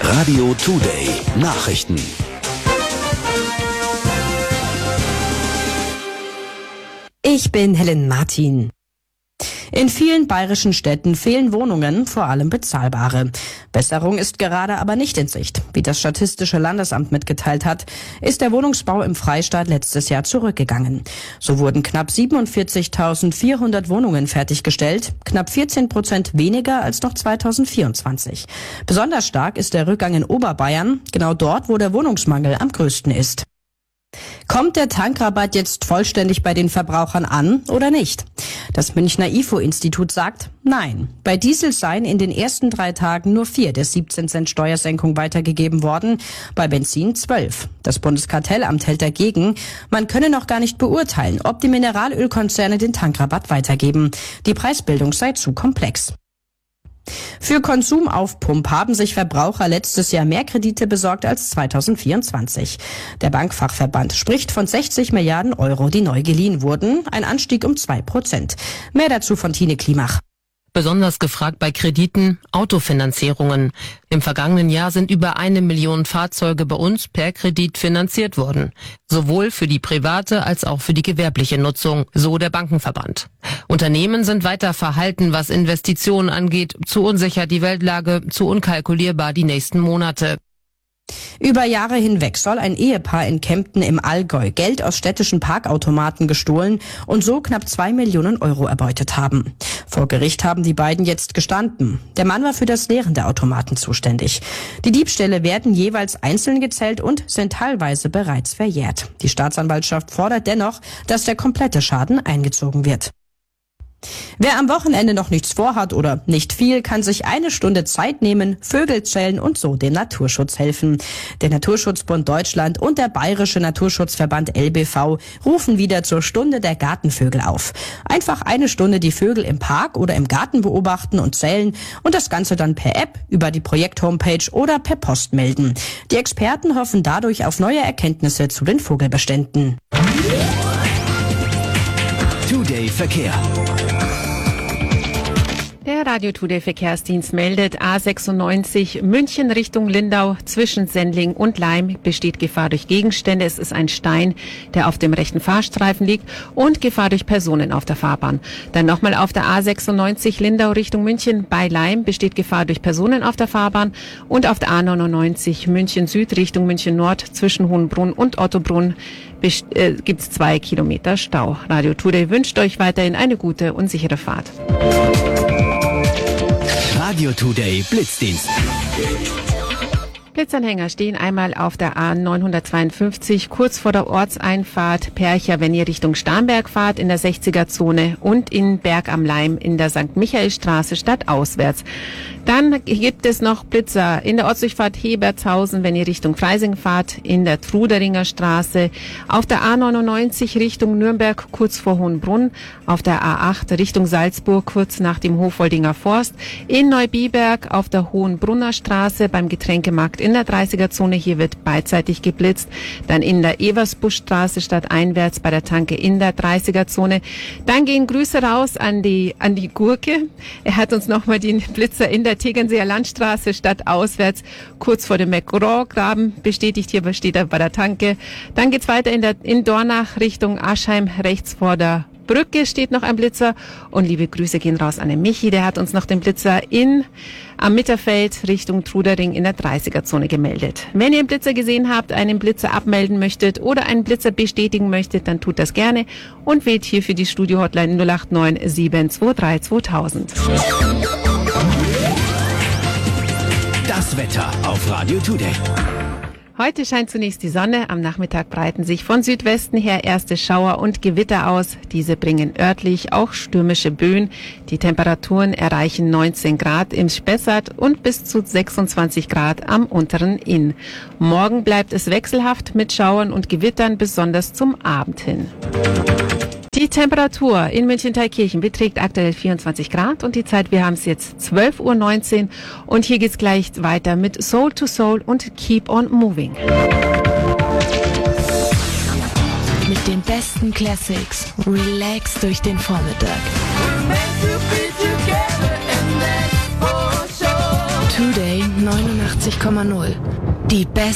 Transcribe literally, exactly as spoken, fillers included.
Radio Today Nachrichten. Ich bin Helen Martin. In vielen bayerischen Städten fehlen Wohnungen, vor allem bezahlbare. Besserung ist gerade aber nicht in Sicht. Wie das Statistische Landesamt mitgeteilt hat, ist der Wohnungsbau im Freistaat letztes Jahr zurückgegangen. So wurden knapp siebenundvierzigtausendvierhundert Wohnungen fertiggestellt, knapp vierzehn Prozent weniger als noch zweitausendvierundzwanzig. Besonders stark ist der Rückgang in Oberbayern, genau dort, wo der Wohnungsmangel am größten ist. Kommt der Tankrabatt jetzt vollständig bei den Verbrauchern an oder nicht? Das Münchner I F O-Institut sagt, nein. Bei Diesel seien in den ersten drei Tagen nur vier der siebzehn Cent Steuersenkung weitergegeben worden, bei Benzin zwölf. Das Bundeskartellamt hält dagegen, man könne noch gar nicht beurteilen, ob die Mineralölkonzerne den Tankrabatt weitergeben. Die Preisbildung sei zu komplex. Für Konsum auf Pump haben sich Verbraucher letztes Jahr mehr Kredite besorgt als zweitausendvierundzwanzig. Der Bankfachverband spricht von sechzig Milliarden Euro, die neu geliehen wurden, ein Anstieg um zwei Prozent. Mehr dazu von Tine Klimach. Besonders gefragt bei Krediten Autofinanzierungen. Im vergangenen Jahr sind über eine Million Fahrzeuge bei uns per Kredit finanziert worden. Sowohl für die private als auch für die gewerbliche Nutzung, so der Bankenverband. Unternehmen sind weiter verhalten, was Investitionen angeht. Zu unsicher die Weltlage, zu unkalkulierbar die nächsten Monate. Über Jahre hinweg soll ein Ehepaar in Kempten im Allgäu Geld aus städtischen Parkautomaten gestohlen und so knapp zwei Millionen Euro erbeutet haben. Vor Gericht haben die beiden jetzt gestanden. Der Mann war für das Leeren der Automaten zuständig. Die Diebstähle werden jeweils einzeln gezählt und sind teilweise bereits verjährt. Die Staatsanwaltschaft fordert dennoch, dass der komplette Schaden eingezogen wird. Wer am Wochenende noch nichts vorhat oder nicht viel, kann sich eine Stunde Zeit nehmen, Vögel zählen und so dem Naturschutz helfen. Der Naturschutzbund Deutschland und der Bayerische Naturschutzverband L B V rufen wieder zur Stunde der Gartenvögel auf. Einfach eine Stunde die Vögel im Park oder im Garten beobachten und zählen und das Ganze dann per App, über die Projekt-Homepage oder per Post melden. Die Experten hoffen dadurch auf neue Erkenntnisse zu den Vogelbeständen. Today Verkehr. Der Radio Today Verkehrsdienst meldet A sechsundneunzig München Richtung Lindau zwischen Sendling und Laim besteht Gefahr durch Gegenstände. Es ist ein Stein, der auf dem rechten Fahrstreifen liegt und Gefahr durch Personen auf der Fahrbahn. Dann nochmal auf der A sechsundneunzig Lindau Richtung München bei Laim besteht Gefahr durch Personen auf der Fahrbahn und auf der A neunundneunzig München Süd Richtung München Nord zwischen Hohenbrunn und Ottobrunn äh, gibt es zwei Kilometer Stau. Radio Today wünscht euch weiterhin eine gute und sichere Fahrt. Radio Today Blitzdienst. Blitzanhänger stehen einmal auf der A neunhundertzweiundfünfzig kurz vor der Ortseinfahrt Percha, wenn ihr Richtung Starnberg fahrt, in der sechziger-Zone und in Berg am Laim in der Sankt Michaelstraße stadtauswärts. Dann gibt es noch Blitzer in der Ortsdurchfahrt Hebertshausen, wenn ihr Richtung Freising fahrt, in der Truderinger Straße, auf der A neunundneunzig Richtung Nürnberg kurz vor Hohenbrunn, auf der A acht Richtung Salzburg kurz nach dem Hofholdinger Forst, in Neubiberg auf der Hohenbrunner Straße beim Getränkemarkt in der dreißiger-Zone, hier wird beidseitig geblitzt, dann in der Eversbuschstraße stadteinwärts bei der Tanke in der dreißiger-Zone. Dann gehen Grüße raus an die an die Gurke. Er hat uns nochmal den Blitzer in der Tegernseer Landstraße stadtauswärts kurz vor dem McGraw-Graben bestätigt, hier steht er bei der Tanke. Dann geht's weiter in der in Dornach Richtung Aschheim, rechts vor der Brücke steht noch ein Blitzer und liebe Grüße gehen raus an den Michi, der hat uns noch den Blitzer in am Mitterfeld Richtung Trudering in der dreißiger-Zone gemeldet. Wenn ihr einen Blitzer gesehen habt, einen Blitzer abmelden möchtet oder einen Blitzer bestätigen möchtet, dann tut das gerne und wählt hier für die Studio-Hotline null acht neun sieben zwei drei zweitausend. Das Wetter auf Radio Today. Heute scheint zunächst die Sonne, am Nachmittag breiten sich von Südwesten her erste Schauer und Gewitter aus. Diese bringen örtlich auch stürmische Böen. Die Temperaturen erreichen neunzehn Grad im Spessart und bis zu sechsundzwanzig Grad am unteren Inn. Morgen bleibt es wechselhaft mit Schauern und Gewittern, besonders zum Abend hin. Die Temperatur in München-Thalkirchen beträgt aktuell vierundzwanzig Grad und die Zeit, wir haben es jetzt zwölf Uhr neunzehn und hier geht's gleich weiter mit Soul to Soul und Keep on Moving. Mit den besten Classics, relax durch den Vormittag. Today neunundachtzig Komma null. Die besten